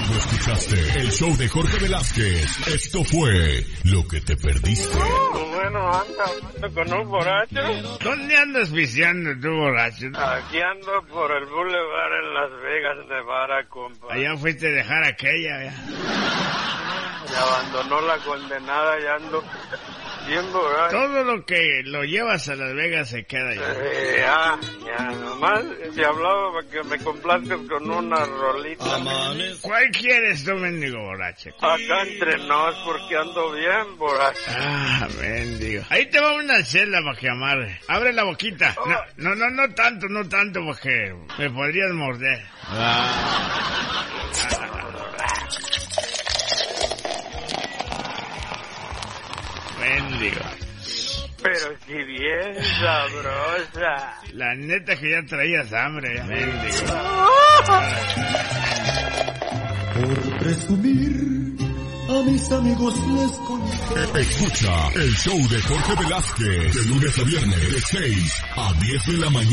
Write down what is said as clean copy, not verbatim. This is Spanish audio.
Lo escuchaste, el show de Jorge Velázquez. Esto fue Lo que te perdiste. Bueno, ando con un borracho. ¿Dónde andas viciando tú, borracho? Aquí ando por el boulevard en Las Vegas, Nevada, compa. Allá fuiste a dejar aquella, ya. Me abandonó la condenada y ando bien borracho. Todo lo que lo llevas a Las Vegas se queda ya. Ya, nomás te hablaba para que me complazcas con una rolita. ¿Cuál quieres tú, mendigo borracho? Acá entre nos, porque ando bien borracho. Ah, mendigo. Ahí te va una chela para que amarre. Abre la boquita. No tanto, porque me podrías morder. Mendigo. Pero si bien sabrosa. La neta que ya traías hambre, ya, mendigo. Por presumir, a mis amigos les conté. Escucha el show de Jorge Velázquez de lunes a viernes de 6 a 10 de la mañana.